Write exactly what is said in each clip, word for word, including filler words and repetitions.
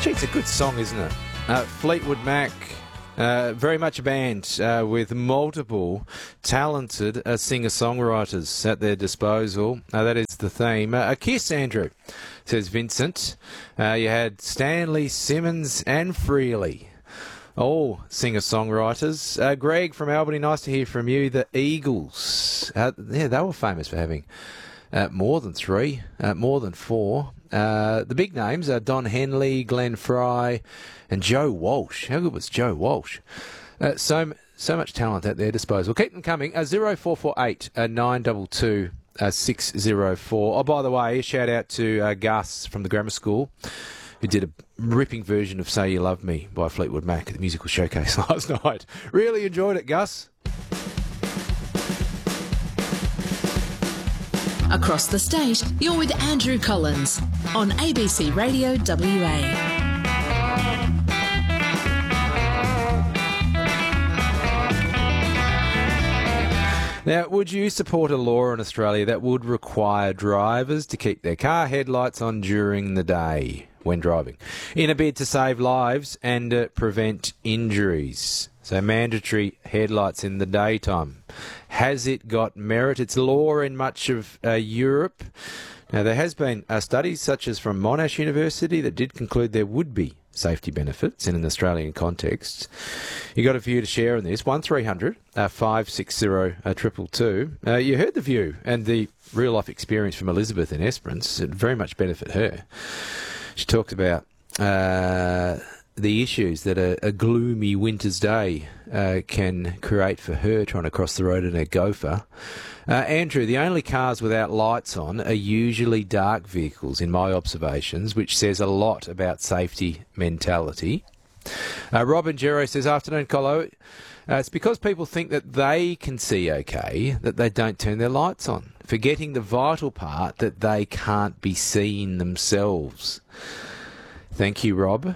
Gee, it's a good song, isn't it? Uh, Fleetwood Mac, uh, very much a band uh, with multiple talented uh, singer-songwriters at their disposal. Uh, that is the theme. Uh, a kiss, Andrew, says Vincent. Uh, you had Stanley, Simmons and Freely. All singer-songwriters. Uh, Greg from Albany, nice to hear from you. The Eagles. Uh, yeah, they were famous for having uh, more than three, uh, more than four. Uh, the big names are Don Henley, Glenn Fry, and Joe Walsh. How good was Joe Walsh? Uh, so so much talent at their disposal. Keep them coming. Uh, zero four four eight nine two two six zero four. Oh, by the way, a shout out to uh, Gus from the grammar school, who did a ripping version of Say You Love Me by Fleetwood Mac at the musical showcase last night. Really enjoyed it, Gus. Across the state, you're with Andrew Collins on A B C Radio W A. Now, would you support a law in Australia that would require drivers to keep their car headlights on during the day when driving, in a bid to save lives and uh, prevent injuries? So mandatory headlights in the daytime. Has it got merit? It's law in much of uh, Europe. Now, there has been uh, studies such as from Monash University that did conclude there would be safety benefits in an Australian context. You got a view to share on this. one three hundred five six zero two two two. Uh, you heard the view and the real-life experience from Elizabeth in Esperance. It very much benefit her. She talked about Uh, the issues that a, a gloomy winter's day uh, can create for her trying to cross the road in her Gopher. Uh, Andrew, the only cars without lights on are usually dark vehicles, in my observations, which says a lot about safety mentality. Uh, Robin Gero says, afternoon, Colo. Uh, it's because people think that they can see okay that they don't turn their lights on, forgetting the vital part that they can't be seen themselves. Thank you, Rob.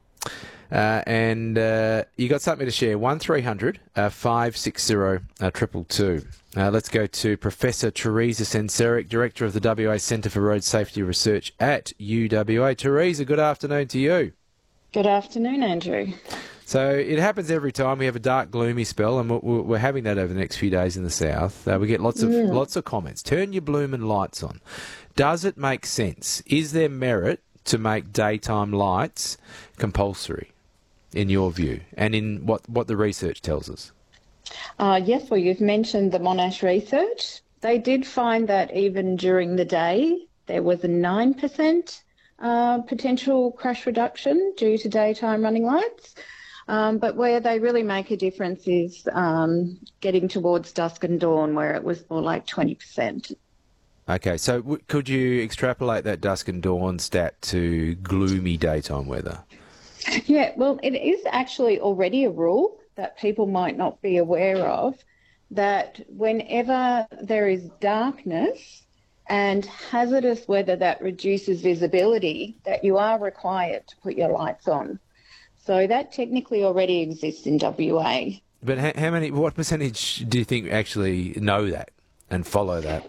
Uh, and uh, you got something to share. one three hundred five six zero two two two. Uh, let's go to Professor Teresa Senseric, Director of the W A Centre for Road Safety Research at U W A. Teresa, good afternoon to you. Good afternoon, Andrew. So it happens every time we have a dark, gloomy spell, and we're, we're having that over the next few days in the south. Uh, we get lots of mm. lots of comments. Turn your bloomin' lights on. Does it make sense? Is there merit to make daytime lights compulsory, in your view, and in what, what the research tells us? Uh, yes, well, you've mentioned the Monash research. They did find that even during the day, there was a nine percent uh, potential crash reduction due to daytime running lights. Um, but where they really make a difference is um, getting towards dusk and dawn, where it was more like twenty percent. Okay, so w- could you extrapolate that dusk and dawn stat to gloomy daytime weather? Yeah, well, it is actually already a rule that people might not be aware of, that whenever there is darkness and hazardous weather that reduces visibility, that you are required to put your lights on. So that technically already exists in W A. But how, how many, what percentage do you think actually know that and follow that?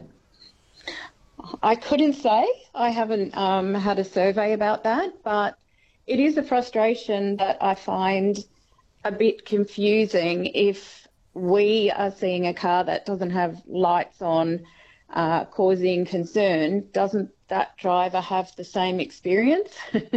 I couldn't say. I haven't um, had a survey about that, but it is a frustration that I find a bit confusing if we are seeing a car that doesn't have lights on uh, causing concern. Doesn't that driver have the same experience?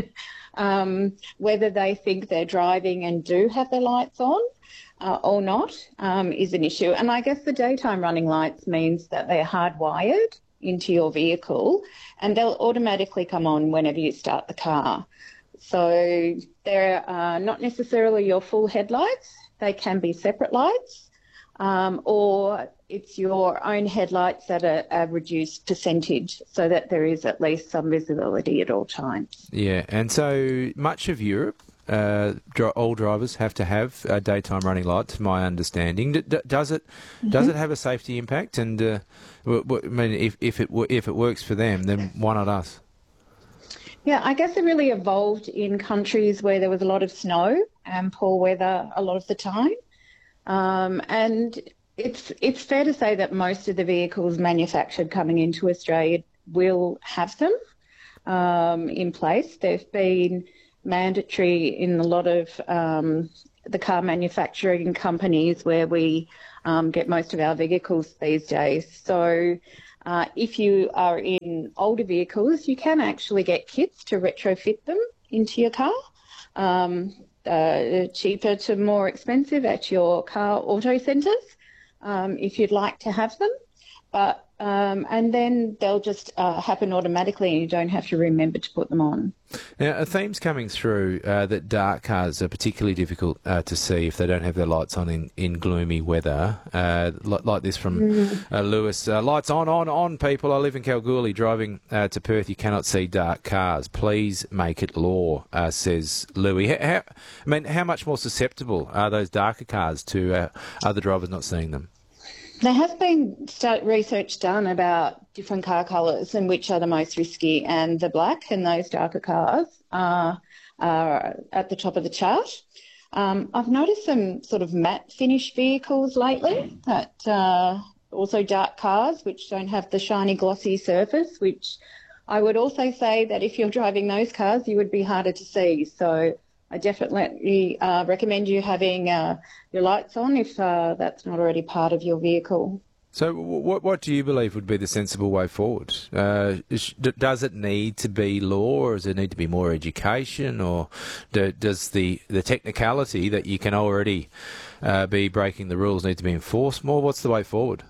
um, whether they think they're driving and do have their lights on uh, or not um, is an issue. And I guess the daytime running lights means that they're hardwired into your vehicle and they'll automatically come on whenever you start the car. So they're uh, not necessarily your full headlights. They can be separate lights, um, or it's your own headlights at a, a reduced percentage so that there is at least some visibility at all times. Yeah, and so much of Europe, uh, dri- all drivers have to have uh, daytime running lights, my understanding. D- d- does it mm-hmm. does it have a safety impact? And uh, w- w- I mean, if, if, it w- if it works for them, then why not us? Yeah, I guess it really evolved in countries where there was a lot of snow and poor weather a lot of the time. Um, and it's it's fair to say that most of the vehicles manufactured coming into Australia will have them um, in place. There have been mandatory in a lot of um, the car manufacturing companies where we um, get most of our vehicles these days. So uh, if you are in older vehicles, you can actually get kits to retrofit them into your car. Um, uh, cheaper to more expensive at your car auto centres um, if you'd like to have them. But um, and then they'll just uh, happen automatically and you don't have to remember to put them on. Now, a theme's coming through uh, that dark cars are particularly difficult uh, to see if they don't have their lights on in, in gloomy weather. Uh, like, like this from mm. uh, Lewis. Uh, lights on, on, on, people. I live in Kalgoorlie. Driving uh, to Perth, you cannot see dark cars. Please make it law, uh, says Louis. How, how, I mean, how much more susceptible are those darker cars to uh, other drivers not seeing them? There has been start research done about different car colours and which are the most risky, and the black and those darker cars are, are at the top of the chart. Um, I've noticed some sort of matte finish vehicles lately, that uh, also dark cars which don't have the shiny glossy surface, which I would also say that if you're driving those cars you would be harder to see. So I definitely uh, recommend you having uh, your lights on if uh, that's not already part of your vehicle. So what what do you believe would be the sensible way forward? Uh, is, does it need to be law, or does it need to be more education, or do, does the, the technicality that you can already uh, be breaking the rules need to be enforced more? What's the way forward?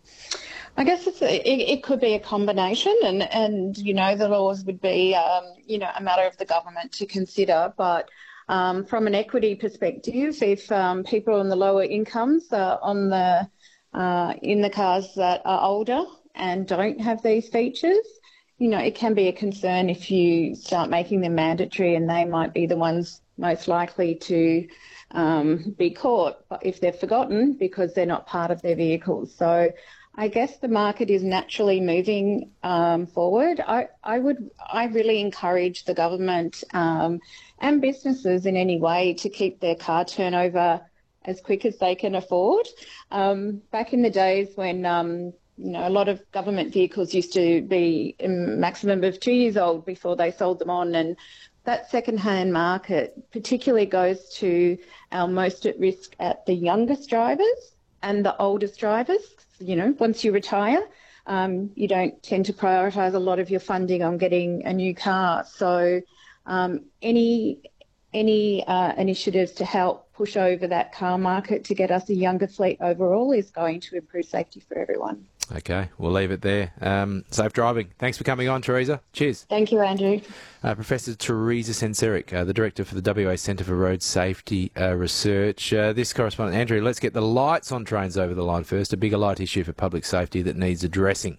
I guess it's a, it, it could be a combination, and, and you know, the laws would be, um, you know, a matter of the government to consider. But um, from an equity perspective, if um, people on the lower incomes are on the uh, in the cars that are older and don't have these features, you know, it can be a concern if you start making them mandatory, and they might be the ones most likely to um, be caught if they're forgotten because they're not part of their vehicles. So I guess the market is naturally moving um, forward. I, I would, I really encourage the government um, and businesses in any way to keep their car turnover as quick as they can afford. Um, back in the days when, um, you know, a lot of government vehicles used to be a maximum of two years old before they sold them on, and that second-hand market particularly goes to our most at risk at the youngest drivers and the oldest drivers. You know, once you retire, um, you don't tend to prioritise a lot of your funding on getting a new car. So um, any any uh, initiatives to help push over that car market to get us a younger fleet overall is going to improve safety for everyone. Okay, we'll leave it there. Um, safe driving. Thanks for coming on, Teresa. Cheers. Thank you, Andrew. Uh, Professor Teresa Senseric, uh, the Director for the W A Centre for Road Safety uh, Research. Uh, this correspondent, Andrew, let's get the lights on trains over the line first, a bigger light issue for public safety that needs addressing.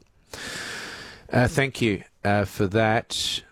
Uh, thank you uh, for that.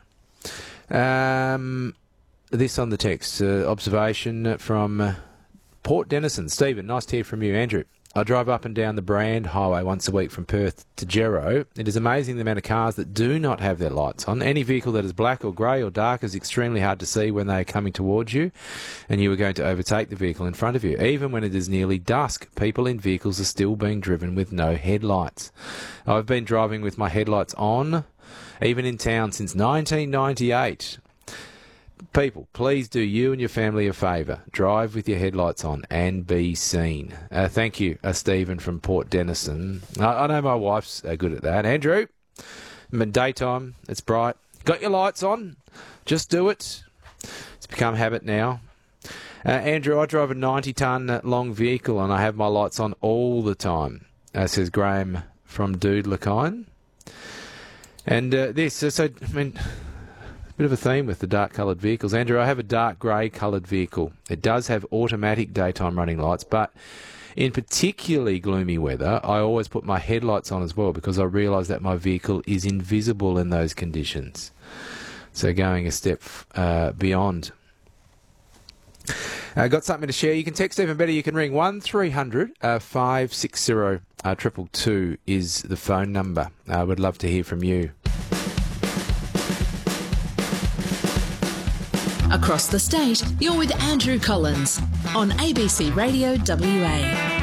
Um, this on the text, uh, observation from uh, Port Denison. Stephen, nice to hear from you. Andrew, I drive up and down the Brand Highway once a week from Perth to Gero. It is amazing the amount of cars that do not have their lights on. Any vehicle that is black or grey or dark is extremely hard to see when they are coming towards you and you are going to overtake the vehicle in front of you. Even when it is nearly dusk, people in vehicles are still being driven with no headlights. I've been driving with my headlights on, even in town, since nineteen ninety-eight. People, please do you and your family a favour. Drive with your headlights on and be seen. Uh, thank you, uh, Stephen from Port Denison. I, I know my wife's uh, good at that. Andrew, in daytime, it's bright. Got your lights on? Just do it. It's become habit now. Uh, Andrew, I drive a ninety tonne long vehicle and I have my lights on all the time, uh, says Graham from Doodlakine. And uh, this, uh, so, I mean... bit of a theme with the dark coloured vehicles. Andrew, I have a dark grey coloured vehicle. It does have automatic daytime running lights, but in particularly gloomy weather, I always put my headlights on as well because I realise that my vehicle is invisible in those conditions. So going a step uh, beyond. Uh, got something to share? You can text even better. You can ring one three hundred five six zero two two two is the phone number. I uh, would love to hear from you. Across the state, you're with Andrew Collins on A B C Radio W A.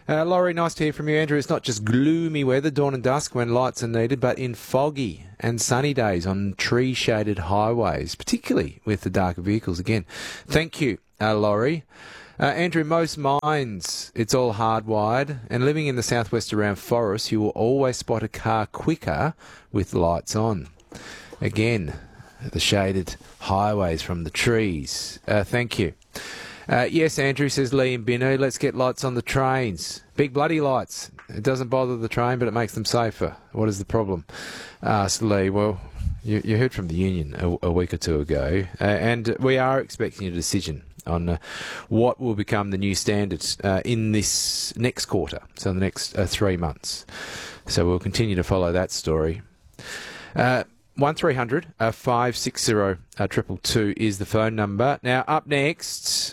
Uh, Laurie, nice to hear from you. Andrew, it's not just gloomy weather, dawn and dusk when lights are needed, but in foggy and sunny days on tree-shaded highways, particularly with the darker vehicles. Again, thank you, uh, Laurie. Uh, Andrew, most mines, it's all hardwired, and living in the southwest around forests, you will always spot a car quicker with lights on. Again, the shaded highways from the trees. Uh, thank you. Uh, yes, Andrew, says Lee and Binu, let's get lights on the trains. Big bloody lights. It doesn't bother the train, but it makes them safer. What is the problem? Asked Lee. Well, you, you heard from the union a, a week or two ago, uh, and we are expecting a decision on uh, what will become the new standards uh, in this next quarter, so the next uh, three months. So we'll continue to follow that story. Uh, one three hundred five six zero two two is the phone number. Now, up next,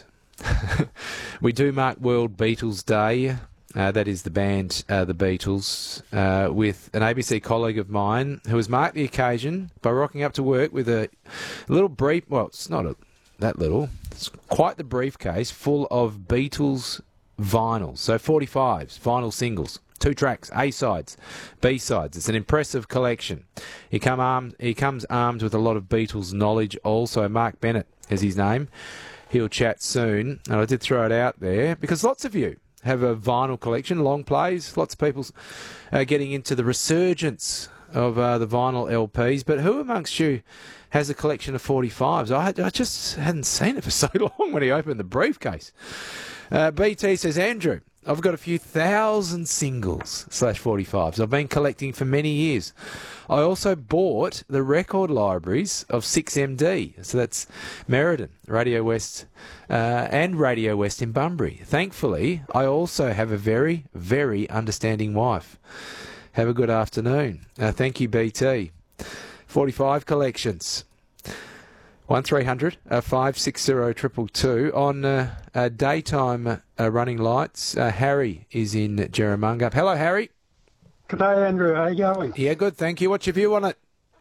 we do mark World Beatles Day. Uh, that is the band, uh, the Beatles, uh, with an A B C colleague of mine who has marked the occasion by rocking up to work with a little brief, well, it's not a that little. It's quite the briefcase full of Beatles vinyls. So forty-fives, vinyl singles, two tracks, A-sides, B-sides. It's an impressive collection. He come armed, he comes armed with a lot of Beatles knowledge also. Mark Bennett is his name. He'll chat soon. And I did throw it out there because lots of you have a vinyl collection, long plays. Lots of people are getting into the resurgence of uh, the vinyl L Ps. But who amongst you has a collection of forty-fives? I, I just hadn't seen it for so long when he opened the briefcase. Uh, B T says, Andrew, I've got a few thousand singles slash forty-fives I've been collecting for many years. I also bought the record libraries of six M D, so that's Meriden, Radio West, uh, and Radio West in Bunbury. Thankfully, I also have a very, very understanding wife. Have a good afternoon. Uh, thank you, B T. forty-five collections. one three hundred five six zero two two two. On uh, uh, daytime uh, running lights, uh, Harry is in Jerramungup. Hello, Harry. Good day, Andrew. How you going? Yeah, good, thank you. What's your view on it?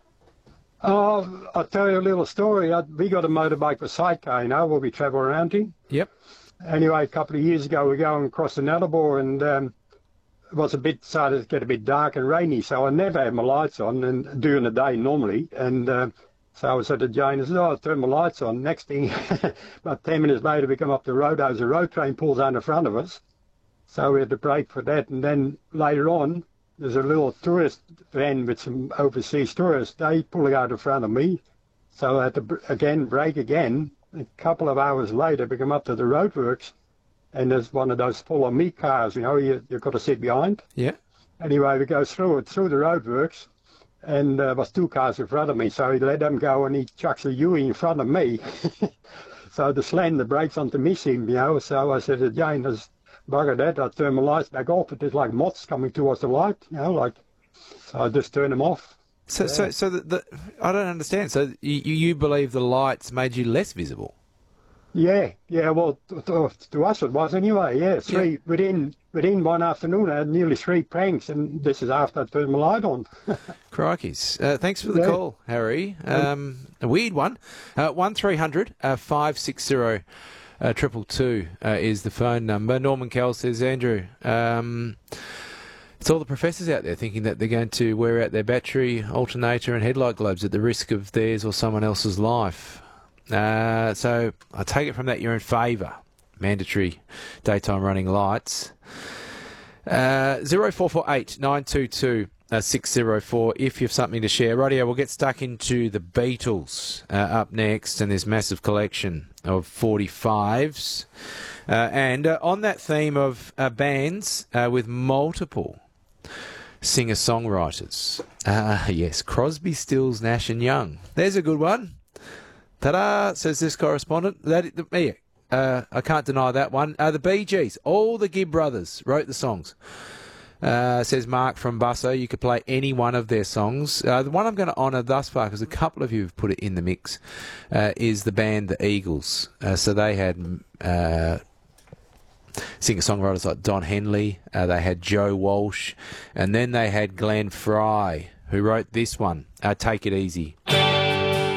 Oh, I'll tell you a little story. I, we got a motorbike for sidecar, you know, where we travel around in. Yep. Anyway, a couple of years ago, we were going across the Nullarbor, and um, it was a bit, started to get a bit dark and rainy, so I never had my lights on and during the day normally. And uh, so I was at the Jane and said, oh, I'll turn my lights on. Next thing, about ten minutes later, we come up the road, there's a road train pulls out in front of us. So we had to brake for that. And then later on, there's a little tourist van with some overseas tourists. They pulling out in front of me. So I had to, again, brake again. A couple of hours later, we come up to the roadworks, and there's one of those follow me cars, you know, you, you've got to sit behind. Yeah. Anyway, we go through it, through the roadworks, and uh, there was two cars in front of me. So he let them go, and he chucks a U-ey in front of me. So the slammed the brakes on to miss him, you know. So I said to Jane, there's bugger that, I turned my lights back off, but there's like moths coming towards the light, you know, like, so I just turned them off. So, yeah. so, so the, the I don't understand. So you, you believe the lights made you less visible? Yeah, yeah. Well, to, to, to us it was anyway. Yeah, three yeah. within within one afternoon, I had nearly three pranks, and this is after I turned my light on. Crikeys! Uh, thanks for the yeah. call, Harry. Um, a weird one. Uh, one three hundred five six zero. Uh, triple two uh, is the phone number. Norman Kell says, Andrew, um, it's all the professors out there thinking that they're going to wear out their battery, alternator and headlight globes at the risk of theirs or someone else's life. Uh, so I take it from that you're in favour. Mandatory daytime running lights. Uh, zero four four eight nine two two Uh, six zero four if you have something to share. Radio, we'll get stuck into the Beatles uh, up next and this massive collection of forty-fives. Uh, and uh, on that theme of uh, bands uh, with multiple singer-songwriters. Uh, yes, Crosby, Stills, Nash and Young. There's a good one. Ta-da, says this correspondent. That, the, yeah, uh, I can't deny that one. Uh, the Bee Gees, all the Gibb brothers wrote the songs. Uh, says Mark from Busso, you could play any one of their songs. Uh, the one I'm going to honour thus far, because a couple of you have put it in the mix, uh, is the band The Eagles. Uh, so they had uh, singer-songwriters like Don Henley, uh, they had Joe Walsh, and then they had Glenn Fry, who wrote this one, uh, Take It Easy.